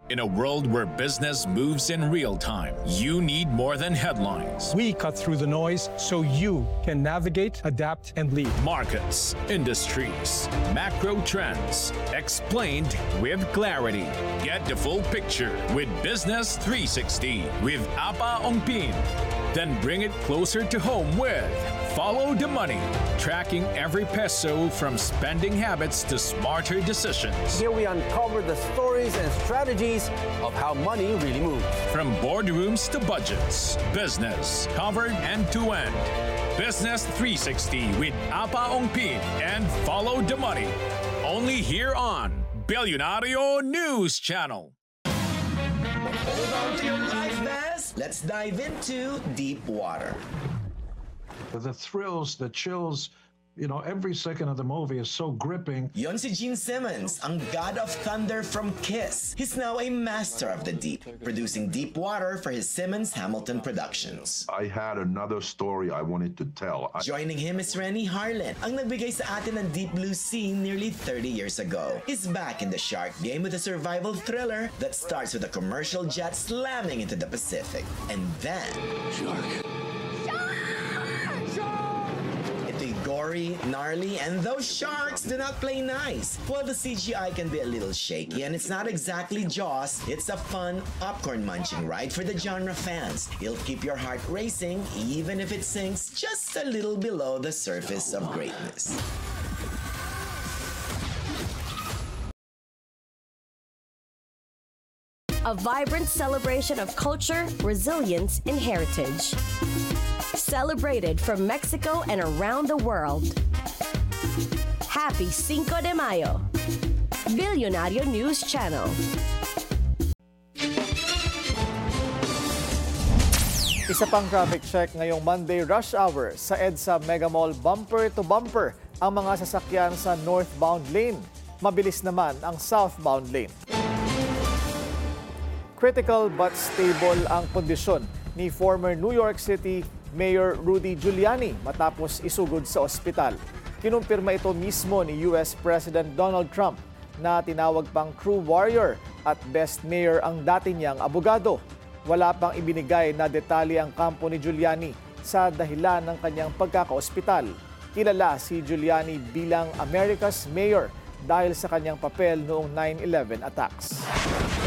In a world where business moves in real time, you need more than headlines. We cut through the noise so you can navigate, adapt, and lead. Markets, industries, macro trends, explained with clarity. Get the full picture with Business 360 with Apa Ongpin. Then bring it closer to home with Follow the Money, tracking every peso from spending habits to smarter decisions. Here we uncover the stories and strategies of how money really moves. From boardrooms to budgets, business covered end-to-end. Business 360 with Apa Ongpin and Follow the Money. Only here on Billionario News Channel. Hold on to your life vests. Let's dive into deep water. The thrills, the chills, every second of the movie is so gripping. Yon si Gene Simmons, ang God of Thunder from Kiss. He's now a master of the deep, producing Deep Water for his Simmons Hamilton Productions. I had another story I wanted to tell. Joining him is Rennie Harlin, ang nagbigay sa atin ng Deep Blue Sea nearly 30 years ago. He's back in the shark game with a survival thriller that starts with a commercial jet slamming into the Pacific. And then... Shark! Gory, gnarly, and those sharks do not play nice. While the CGI can be a little shaky and it's not exactly Jaws, it's a fun, popcorn-munching ride for the genre fans. It'll keep your heart racing even if it sinks just a little below the surface of greatness. A vibrant celebration of culture, resilience, and heritage. Celebrated from Mexico and around the world. Happy Cinco de Mayo. Billionario News Channel. Isa pang traffic check ngayong Monday rush hour sa EDSA Mega Mall bumper to bumper ang mga sasakyan sa northbound lane. Mabilis naman ang southbound lane. Critical but stable ang kondisyon ni former New York City Mayor Rudy Giuliani matapos isugod sa ospital. Kinumpirma ito mismo ni US President Donald Trump na tinawag pang true warrior at best mayor ang dati niyang abogado. Wala pang ibinigay na detalye ang kampo ni Giuliani sa dahilan ng kanyang pagkakaospital. Kilala si Giuliani bilang America's Mayor dahil sa kanyang papel noong 9/11 attacks.